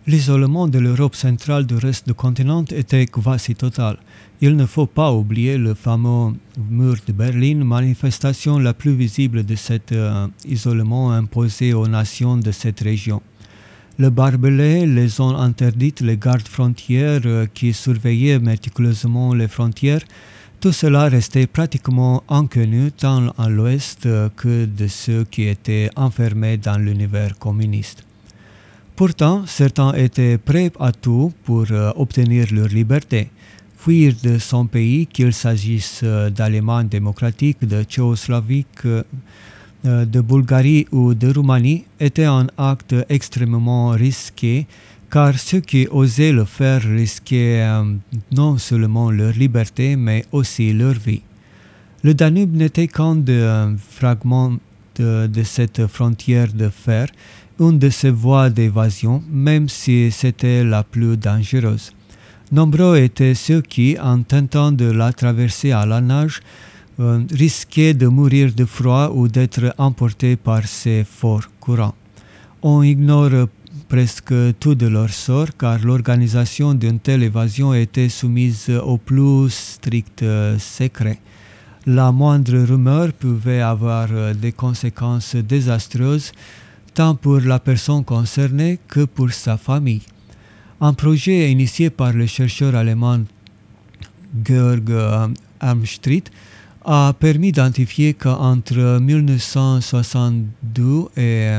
L'isolement de l'Europe centrale du reste du continent était quasi total. Il ne faut pas oublier le fameux mur de Berlin, manifestation la plus visible de cet isolement imposé aux nations de cette région. Le barbelé, les zones interdites, les gardes frontières qui surveillaient méticuleusement les frontières, tout cela restait pratiquement inconnu tant à l'ouest que de ceux qui étaient enfermés dans l'univers communiste. Pourtant, certains étaient prêts à tout pour obtenir leur liberté. Fuir de son pays, qu'il s'agisse d'Allemagne démocratique, de Tchécoslovaquie, de Bulgarie ou de Roumanie, était un acte extrêmement risqué, car ceux qui osaient le faire risquaient non seulement leur liberté, mais aussi leur vie. Le Danube n'était qu'un fragment de cette frontière de fer, une de ces voies d'évasion, même si c'était la plus dangereuse. Nombreux étaient ceux qui, en tentant de la traverser à la nage, risquaient de mourir de froid ou d'être emportés par ces forts courants. On ignore presque tout de leur sort, car l'organisation d'une telle évasion était soumise au plus strict secret. La moindre rumeur pouvait avoir des conséquences désastreuses, tant pour la personne concernée que pour sa famille. Un projet initié par le chercheur allemand Georg Armstrong a permis d'identifier qu'entre 1962 et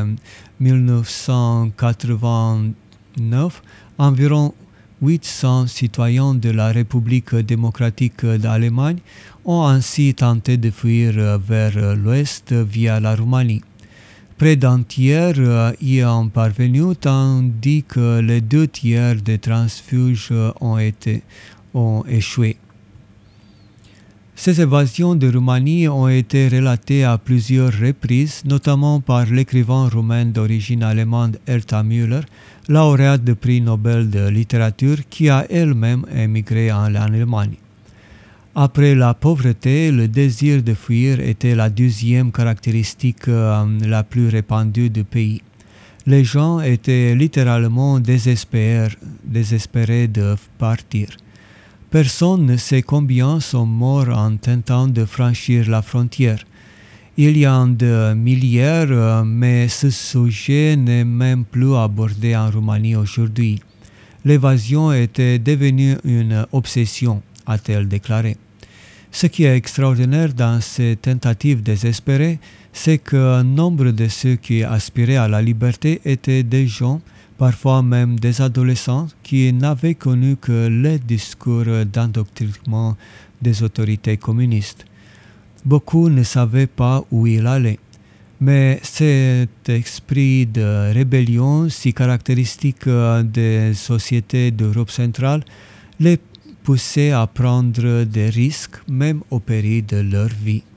1989, environ 800 citoyens de la République démocratique d'Allemagne ont ainsi tenté de fuir vers l'ouest via la Roumanie. Près d'un tiers y est parvenu, tandis que les 2 tiers des transfuges ont échoué. Ces évasions de Roumanie ont été relatées à plusieurs reprises, notamment par l'écrivain roumain d'origine allemande Herta Müller, lauréate du prix Nobel de littérature, qui a elle-même émigré en Allemagne. Après la pauvreté, le désir de fuir était la deuxième caractéristique la plus répandue du pays. Les gens étaient littéralement désespérés de partir. Personne ne sait combien sont morts en tentant de franchir la frontière. Il y en a de milliers, mais ce sujet n'est même plus abordé en Roumanie aujourd'hui. L'évasion était devenue une obsession, a-t-elle déclaré. Ce qui est extraordinaire dans ces tentatives désespérées, c'est que nombre de ceux qui aspiraient à la liberté étaient des gens, parfois même des adolescents, qui n'avaient connu que les discours d'endoctrinement des autorités communistes. Beaucoup ne savaient pas où ils allaient. Mais cet esprit de rébellion, si caractéristique des sociétés d'Europe centrale, les poussait à prendre des risques, même au péril de leur vie.